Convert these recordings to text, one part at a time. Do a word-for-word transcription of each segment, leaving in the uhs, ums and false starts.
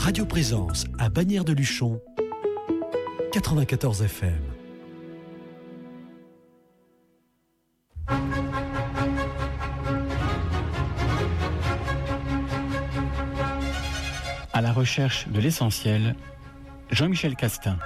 Radio Présence à Bagnères de Luchon, quatre-vingt-quatorze F M. À la recherche de l'essentiel, Jean-Michel Castin.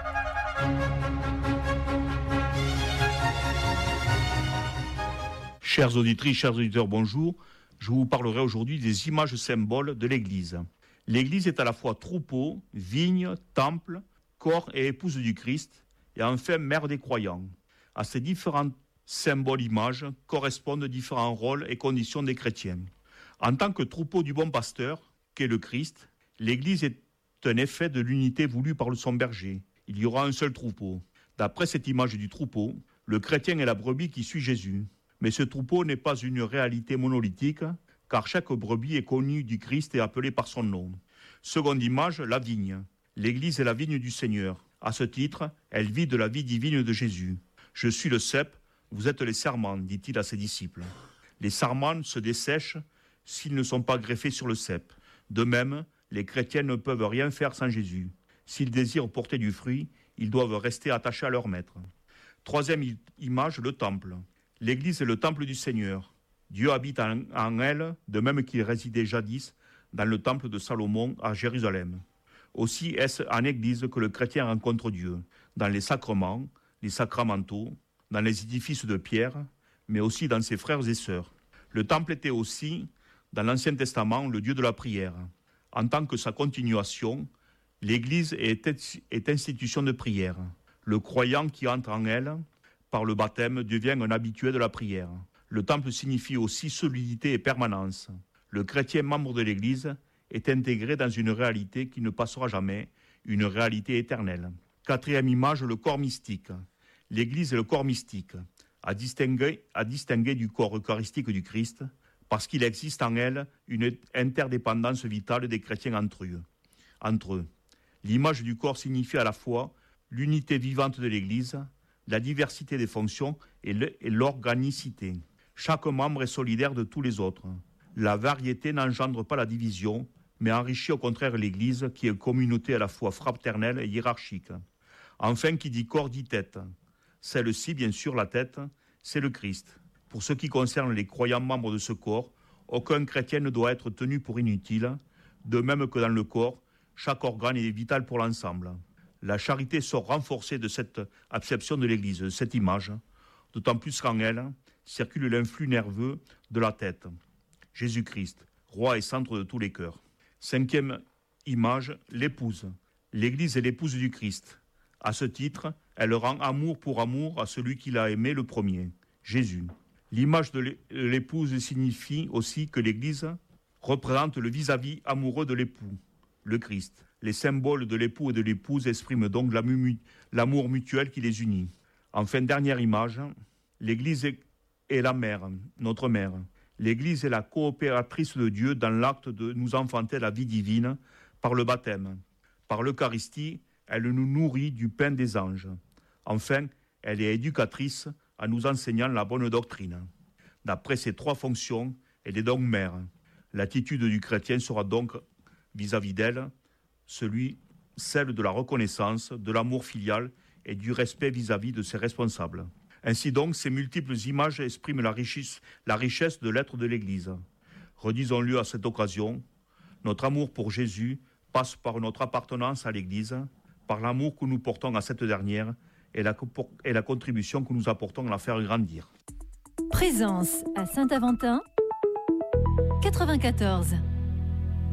Chères auditrices, chers auditeurs, bonjour. Je vous parlerai aujourd'hui des images symboles de l'Église. L'Église est à la fois troupeau, vigne, temple, corps et épouse du Christ, et enfin mère des croyants. À ces différents symboles images correspondent différents rôles et conditions des chrétiens. En tant que troupeau du bon pasteur, qu'est le Christ, l'Église est un effet de l'unité voulue par son berger. Il y aura un seul troupeau. D'après cette image du troupeau, le chrétien est la brebis qui suit Jésus. Mais ce troupeau n'est pas une réalité monolithique, car chaque brebis est connue du Christ et appelée par son nom. Seconde image, la vigne. L'Église est la vigne du Seigneur. À ce titre, elle vit de la vie divine de Jésus. « Je suis le cep, vous êtes les sarments », dit-il à ses disciples. Les sarments se dessèchent s'ils ne sont pas greffés sur le cep. De même, les chrétiens ne peuvent rien faire sans Jésus. S'ils désirent porter du fruit, ils doivent rester attachés à leur maître. Troisième image, le temple. L'Église est le temple du Seigneur. Dieu habite en, en elle, de même qu'il résidait jadis dans le temple de Salomon à Jérusalem. Aussi est-ce en Église que le chrétien rencontre Dieu, dans les sacrements, les sacramentaux, dans les édifices de pierre, mais aussi dans ses frères et sœurs. Le temple était aussi, dans l'Ancien Testament, le Dieu de la prière. En tant que sa continuation, l'Église est, est institution de prière. Le croyant qui entre en elle, par le baptême, devient un habitué de la prière. Le temple signifie aussi solidité et permanence. Le chrétien membre de l'Église est intégré dans une réalité qui ne passera jamais, une réalité éternelle. Quatrième image, le corps mystique. L'Église est le corps mystique, à distinguer, à distinguer du corps eucharistique du Christ, parce qu'il existe en elle une interdépendance vitale des chrétiens entre eux. Entre eux. L'image du corps signifie à la fois l'unité vivante de l'Église, la diversité des fonctions et, le, et l'organicité. Chaque membre est solidaire de tous les autres. La variété n'engendre pas la division, mais enrichit au contraire l'Église, qui est une communauté à la fois fraternelle et hiérarchique. Enfin, qui dit corps dit tête. Celle-ci, bien sûr, la tête, c'est le Christ. Pour ce qui concerne les croyants membres de ce corps, aucun chrétien ne doit être tenu pour inutile, de même que dans le corps, chaque organe est vital pour l'ensemble. La charité sort renforcée de cette acception de l'Église, de cette image, d'autant plus qu'en elle circule l'influx nerveux de la tête. Jésus-Christ, roi et centre de tous les cœurs. Cinquième image, l'épouse. L'Église est l'épouse du Christ. À ce titre, elle rend amour pour amour à celui qui l'a aimé le premier, Jésus. L'image de l'épouse signifie aussi que l'Église représente le vis-à-vis amoureux de l'époux, le Christ. Les symboles de l'époux et de l'épouse expriment donc l'amour mutuel qui les unit. Enfin, dernière image, l'Église est la mère, notre mère. L'Église est la coopératrice de Dieu dans l'acte de nous enfanter la vie divine par le baptême. Par l'Eucharistie, elle nous nourrit du pain des anges. Enfin, elle est éducatrice en nous enseignant la bonne doctrine. D'après ces trois fonctions, elle est donc mère. L'attitude du chrétien sera donc vis-à-vis d'elle celui, celle de la reconnaissance, de l'amour filial et du respect vis-à-vis de ses responsables. Ainsi donc, ces multiples images expriment la richesse, la richesse de l'être de l'Église. Redisons-le à cette occasion, notre amour pour Jésus passe par notre appartenance à l'Église, par l'amour que nous portons à cette dernière et la, et la contribution que nous apportons à la faire grandir. Présence à Saint-Aventin, quatre-vingt-quatorze.